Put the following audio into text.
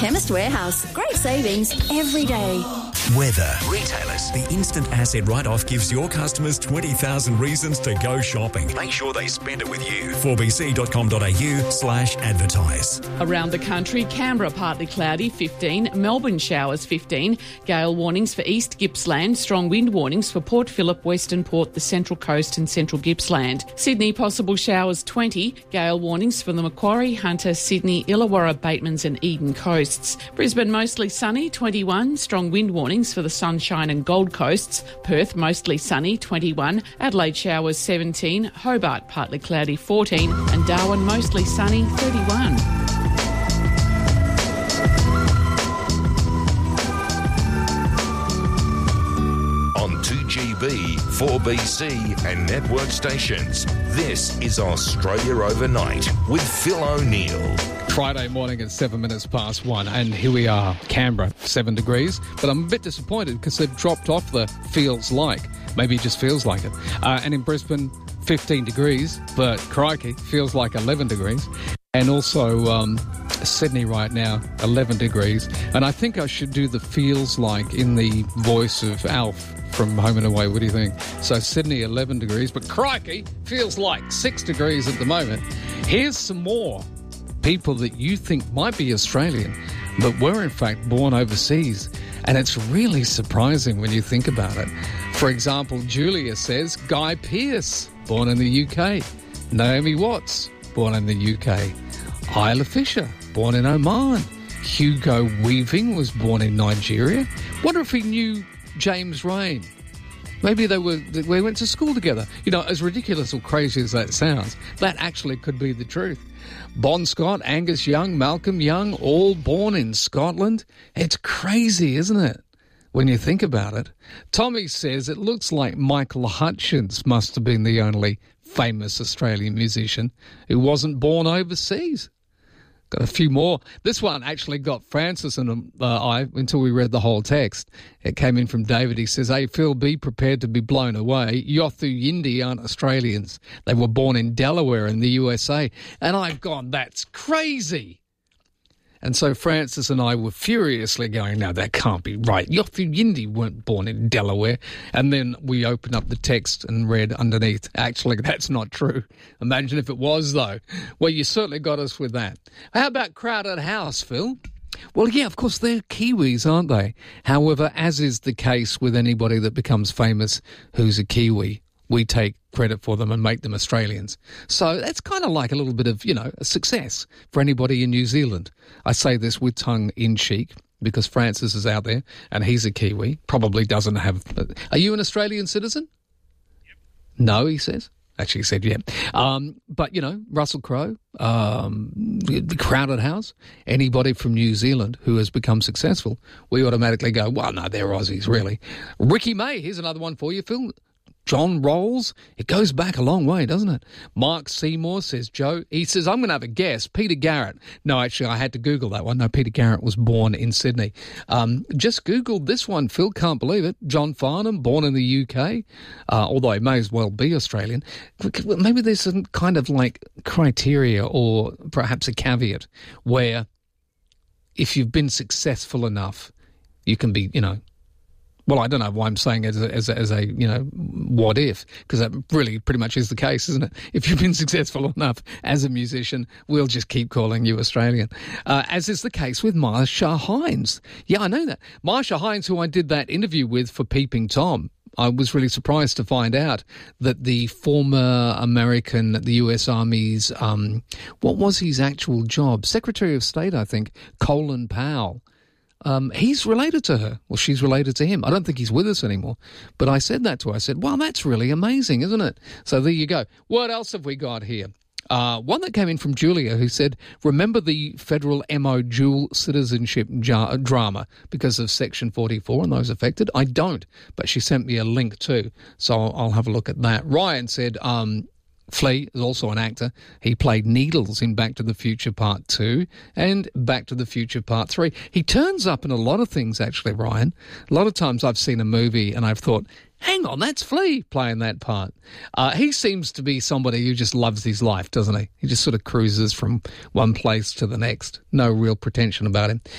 Chemist Warehouse. Great savings every day. Weather. Retailers. The instant asset write-off gives your customers 20,000 reasons to go shopping. Make sure they spend it with you. 4bc.com.au/advertise. Around the country, Canberra partly cloudy, 15. Melbourne showers, 15. Gale warnings for East Gippsland. Strong wind warnings for Port Phillip, Western Port, the Central Coast and Central Gippsland. Sydney, possible showers, 20. Gale warnings for the Macquarie, Hunter, Sydney, Illawarra, Batemans and Eden coasts. Brisbane, mostly sunny, 21. Strong wind warnings for the Sunshine and Gold Coasts. Perth, mostly sunny, 21. Adelaide, showers, 17. Hobart, partly cloudy, 14. And Darwin, mostly sunny, 31. On 2GB, 4BC and network stations, this is Australia Overnight with Phil O'Neill. Friday morning at 7 minutes past 1, and here we are, Canberra, 7 degrees. But I'm a bit disappointed because they've dropped off the feels like. Maybe it just feels like it. And in Brisbane, 15 degrees, but crikey, feels like 11 degrees. And also Sydney right now, 11 degrees. And I think I should do the feels like in the voice of Alf from Home and Away. What do you think? So Sydney, 11 degrees, but crikey, feels like 6 degrees at the moment. Here's some more people that you think might be Australian, but were in fact born overseas. And it's really surprising when you think about it. For example, Julia says Guy Pearce, born in the UK. Naomi Watts, born in the UK. Isla Fisher, born in Oman. Hugo Weaving was born in Nigeria. Wonder if he knew James Rain. Maybe they went to school together. You know, as ridiculous or crazy as that sounds, that actually could be the truth. Bon Scott, Angus Young, Malcolm Young, all born in Scotland. It's crazy, isn't it, when you think about it? Tommy says it looks like Michael Hutchence must have been the only famous Australian musician who wasn't born overseas. Got a few more. This one actually got Francis and I until we read the whole text. It came in from David. He says, "Hey, Phil, be prepared to be blown away. Yothu Yindi aren't Australians. They were born in Delaware in the USA." And I've gone, that's crazy. And so Francis and I were furiously going, no, that can't be right. Yothu Yindi weren't born in Delaware. And then we opened up the text and read underneath, actually, that's not true. Imagine if it was, though. Well, you certainly got us with that. How about Crowded House, Phil? Well, yeah, of course, they're Kiwis, aren't they? However, as is the case with anybody that becomes famous who's a Kiwi, we take credit for them and make them Australians. So that's kind of like a little bit of, you know, a success for anybody in New Zealand. I say this with tongue in cheek because Francis is out there and he's a Kiwi, probably doesn't have... Are you an Australian citizen? Yep. No, he says. Actually, he said, yeah. But, you know, Russell Crowe, the Crowded House, anybody from New Zealand who has become successful, we automatically go, well, no, they're Aussies, really. Ricky May, here's another one for you, Phil. John Rolls, it goes back a long way, doesn't it? Mark Seymour, says Joe. He says, I'm going to have a guess, Peter Garrett. No, actually, I had to Google that one. No, Peter Garrett was born in Sydney. Just Googled this one, Phil, can't believe it. John Farnham, born in the UK, although he may as well be Australian. Maybe there's some kind of like criteria or perhaps a caveat where if you've been successful enough, you can be, you know, well, I don't know why I'm saying it as a you know, what if, because that really pretty much is the case, isn't it? If you've been successful enough as a musician, we'll just keep calling you Australian. As is the case with Marsha Hines. Yeah, I know that. Marsha Hines, who I did that interview with for Peeping Tom, I was really surprised to find out that the former American, the US Army's, what was his actual job? Secretary of State, I think, Colin Powell. He's related to her. Well, she's related to him. I don't think he's with us anymore. But I said that to her. I said, well, that's really amazing, isn't it? So there you go. What else have we got here? One that came in from Julia, who said, remember the federal MO dual citizenship drama because of Section 44 and those affected? I don't, but she sent me a link too. So I'll have a look at that. Ryan said, Flea is also an actor. He played Needles in Back to the Future Part 2 and Back to the Future Part 3. He turns up in a lot of things, actually, Ryan. A lot of times I've seen a movie and I've thought, hang on, that's Flea playing that part. He seems to be somebody who just loves his life, doesn't he? He just sort of cruises from one place to the next. No real pretension about him.